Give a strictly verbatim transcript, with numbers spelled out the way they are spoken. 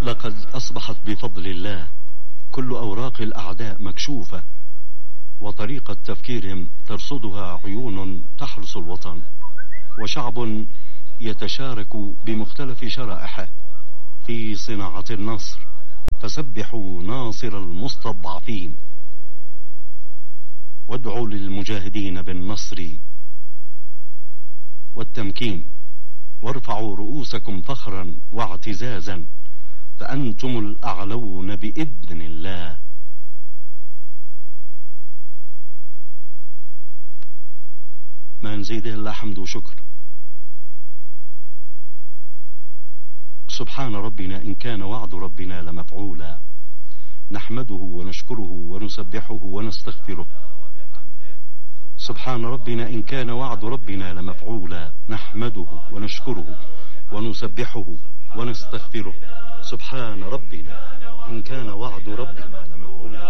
لقد أصبحت بفضل الله كل أوراق الأعداء مكشوفة، وطريقة تفكيرهم ترصدها عيون تحرس الوطن، وشعب يتشارك بمختلف شرائحه في صناعة النصر. فسبحوا ناصر المستضعفين، وادعوا للمجاهدين بالنصر والتمكين، وارفعوا رؤوسكم فخرا واعتزازا، فأنتم الأعلون بإذن الله. ما نزيد إلا حمد وشكر. سبحان ربنا إن كان وعد ربنا لمفعولا، نحمده ونشكره ونسبحه ونستغفره. سبحان ربنا إن كان وعد ربنا لمفعولا، نحمده ونشكره ونسبحه ونستغفره. سبحان ربنا إن كان وعد ربنا لمفعولا.